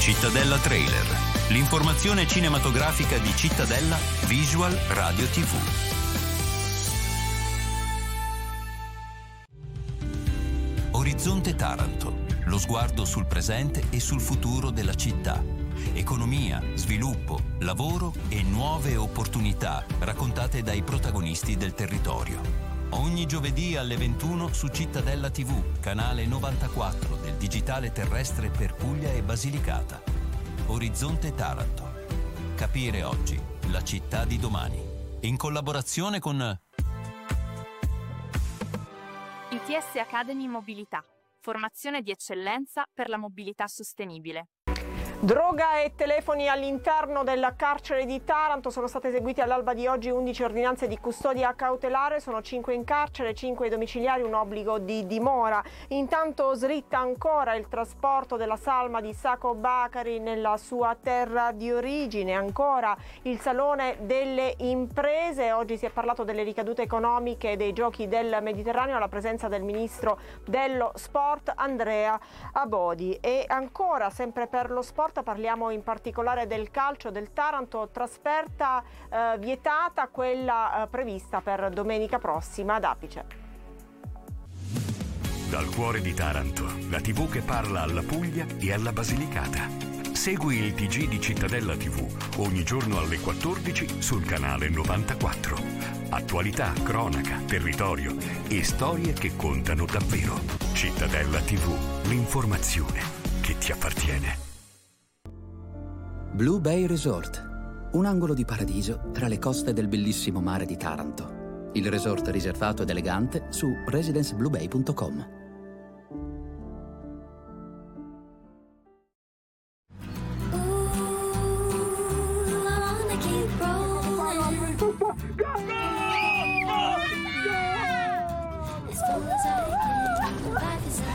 Cittadella Trailer, l'informazione cinematografica di Cittadella Visual Radio TV. Orizzonte Taranto, lo sguardo sul presente e sul futuro della città. Economia, sviluppo, lavoro e nuove opportunità raccontate dai protagonisti del territorio. Ogni giovedì alle 21 su Cittadella TV, canale 94 del digitale terrestre per Puglia e Basilicata. Orizzonte Taranto. Capire oggi la città di domani. In collaborazione con ITS Academy Mobilità. Formazione di eccellenza per la mobilità sostenibile. Droga e telefoni all'interno del carcere di Taranto. Sono state eseguite all'alba di oggi 11 ordinanze di custodia cautelare, sono 5 in carcere, 5 domiciliari, un obbligo di dimora. Intanto slitta ancora il trasporto della salma di Sacco Bacari nella sua terra di origine, ancora il Salone delle Imprese. Oggi si è parlato delle ricadute economiche dei Giochi del Mediterraneo alla presenza del ministro dello sport Andrea Abodi. E ancora sempre per lo sport parliamo in particolare del calcio del Taranto, trasferta vietata, quella prevista per domenica prossima ad Apice. Dal cuore di Taranto, la TV che parla alla Puglia e alla Basilicata. Segui il TG di Cittadella TV ogni giorno alle 14 sul canale 94. Attualità, cronaca, territorio e storie che contano davvero. Cittadella TV, l'informazione che ti appartiene. Blue Bay Resort, un angolo di paradiso tra le coste del bellissimo mare di Taranto. Il resort riservato ed elegante su residencebluebay.com.